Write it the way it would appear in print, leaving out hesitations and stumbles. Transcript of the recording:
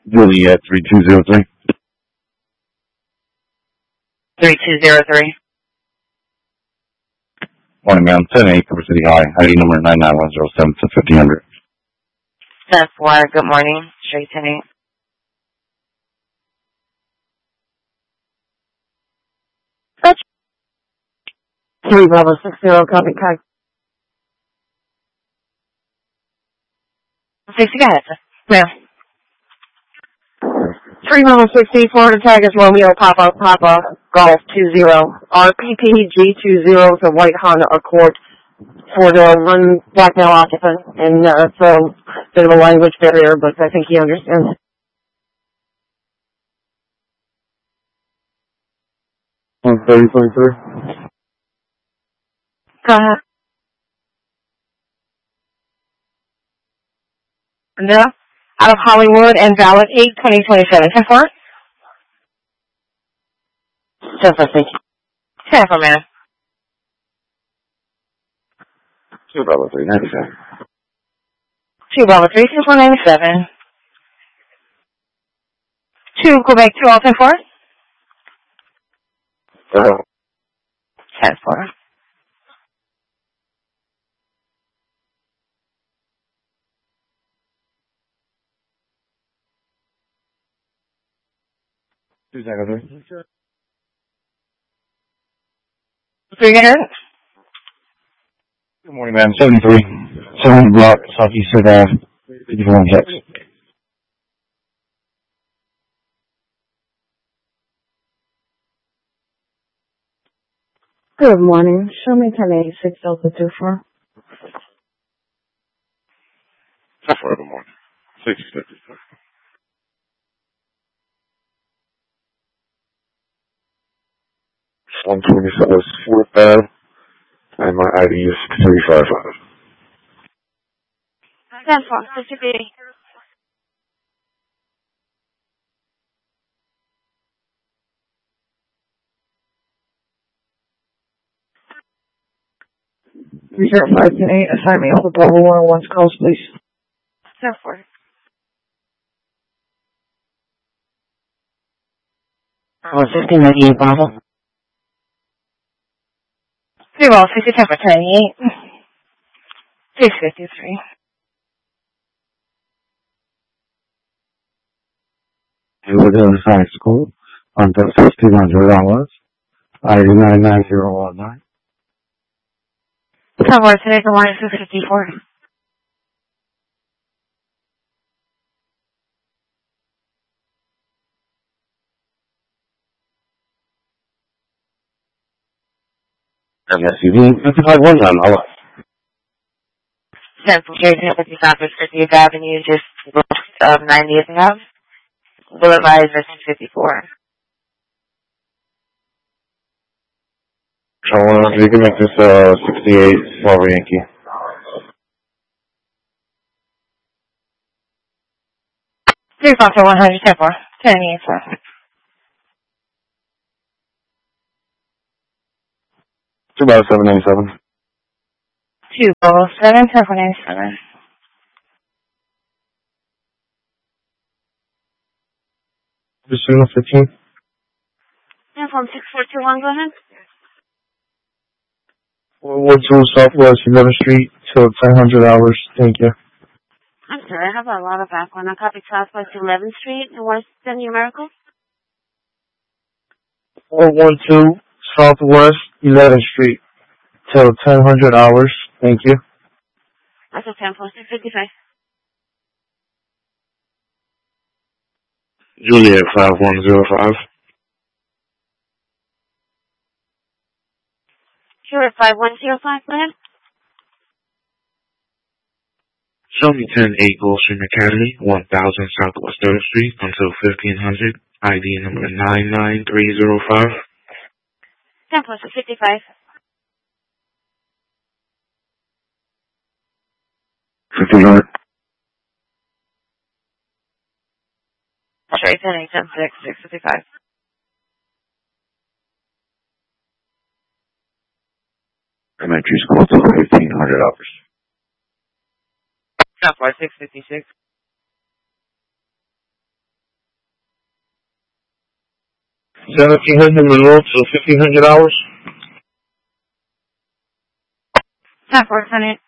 Juliet 3203. 3203. Morning, ma'am. 10-8, Cover City High. ID number 99107 to 1500. 10-4. Good morning. Straight 10-8. That's 3 Bravo 60, copy card. 60, go ahead, sir. Ma'am. 3 Bravo 60, Florida tag is Romeo Papa Golf 20. RPPG20 to White Honda Accord for the one black male occupant. And so, a bit of a language barrier, but I think he understands. On 3023. Go ahead. No. Out of Hollywood and valid 8/2027. 10-4. 10-4, thank you. 10-4, man. 2 Bravo 397. 2 Bravo 3, 10-4-97. 2 Quebec 2 all 10-4. 10-4. Two seconds. 300. Good morning, ma'am. 73. 700 block, Southeast Ave. 54 checks. Good morning. Show me 1086 Delta 24. 4 good morning. 653. 127 Fourth Ave, and my ID is 355. 10-4, 53. Reserve 5-8, assign me all the Bravo 101's calls, please. 10-4. Bravo 1598, Bravo. 3 Bravo 60, 10-4, 10-8. 653. We're doing science school on the $1,500. ID 99019. 10-4, today, good morning, 654. SUV 55 one time. 10 from Jason 55 50th Avenue, just west of 90th Ave. Boulevard is 54. So you can make this 68 Slaughter Yankee. 3-100, 10-4. 10-8, sir. 2-797. 2-7, 10-4-97. Just 15. 10 from 6421, go ahead. 412 Southwest 11th Street till 1000 hours. Thank you. I'm sorry, I have a lot of background. I copy Southwest 11th Street and what's the numerical? 412 Southwest 11th Street till 1000 hours. Thank you. That's a 10 from 655. Juliet 5105. Sure, 5105, go ahead. Show me 10-8 Gulfstream Academy, 1000 Southwest 3rd Street until 1500. ID number 99305. 10 from 655. 1500. Straight 10-8, 10-6, 655. Elementary school till 1500 hours. Southwest 656. 1700 Monroe to $1,500. 10-4, Lieutenant.